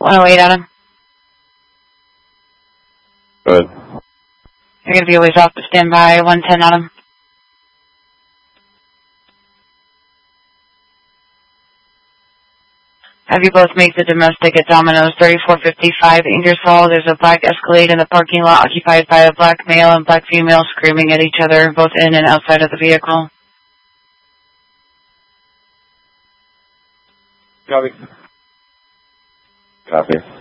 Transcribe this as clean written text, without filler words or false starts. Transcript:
108, Adam. Good. You're going to be always off to stand by. 110, Adam. Have you both made the domestic at Domino's 3455 Ingersoll? There's a black Escalade in the parking lot occupied by a black male and black female screaming at each other, both in and outside of the vehicle. Copy. Copy.